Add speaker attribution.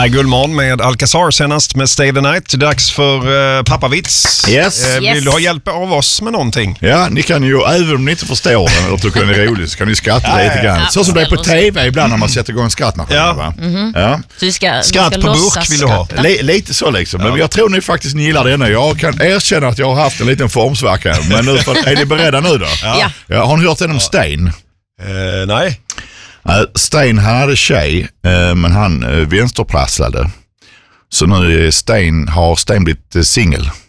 Speaker 1: Här är Gullmorgon med Alcazar senast med Stay the Night. Dags för pappavits.
Speaker 2: Yes.
Speaker 1: Vill du ha hjälp av oss med någonting?
Speaker 2: Ja, ni kan ju, även om ni inte förstår den eller tycker den är rolig, så kan ni skratta lite grann. Så som det är på tv ibland när man sätter igång en skrattmaskin. Va?
Speaker 3: Så vi ska
Speaker 1: Skratt på burk vill du ha.
Speaker 2: Lite så liksom. Men jag tror ni faktiskt gillar det nu. Jag kan erkänna att jag har haft en liten formsvacka. Men nu, är ni beredda nu då? Ja. Har ni hört om Stein?
Speaker 1: Nej.
Speaker 2: Stein hade tjej, men han vänsterprasslade. Så nu har Stein blivit singel.